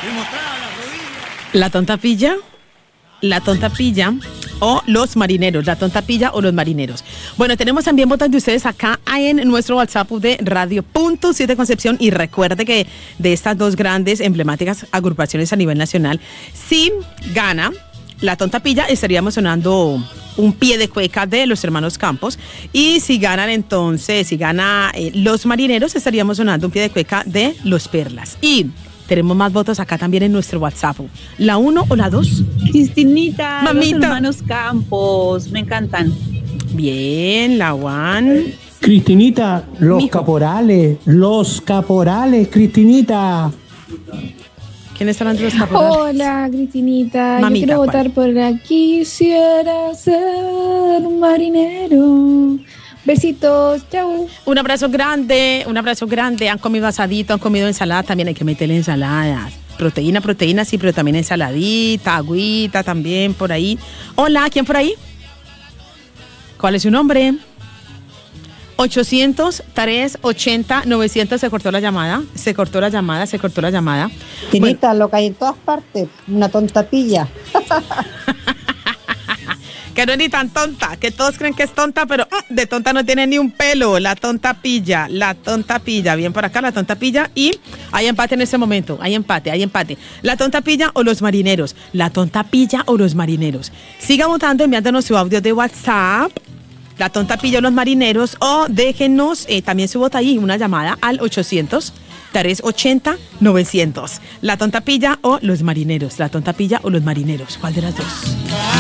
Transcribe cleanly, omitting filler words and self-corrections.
La tonta pilla o los marineros, la tonta pilla o los marineros. Bueno, tenemos también votos de ustedes acá en nuestro WhatsApp de Radio Punto 7 Concepción, y recuerde que de estas dos grandes emblemáticas agrupaciones a nivel nacional, si gana la tonta pilla, estaríamos sonando un pie de cueca de los hermanos Campos, y si gana los marineros, estaríamos sonando un pie de cueca de los Perlas. Y tenemos más votos acá también en nuestro WhatsApp. ¿La 1 o la 2? Cristinita, mamita. Los hermanos Campos, me encantan. Bien, la 1. Cristinita, los caporales, Cristinita. ¿Quién está hablando de los caporales? Hola, Cristinita. Mamita, yo quiero votar por aquí. Quisiera ser un marinero. Besitos, chau. Un abrazo grande. Han comido asadito, han comido ensalada, también hay que meterle ensaladas. Proteína, sí, pero también ensaladita, agüita también por ahí. Hola, ¿quién por ahí? ¿Cuál es su nombre? 800-380-900. Se cortó la llamada. Cristinita, bueno, lo que hay en todas partes, una tonta pilla. Que no es ni tan tonta, que todos creen que es tonta, pero de tonta no tiene ni un pelo. La tonta pilla. Bien por acá, la tonta pilla. Y hay empate en este momento. Hay empate. La tonta pilla o los marineros. Siga votando, enviándonos su audio de WhatsApp. La tonta pilla o los marineros. O déjenos también su voto ahí, una llamada al 800-380-900. La tonta pilla o los marineros. ¿Cuál de las dos?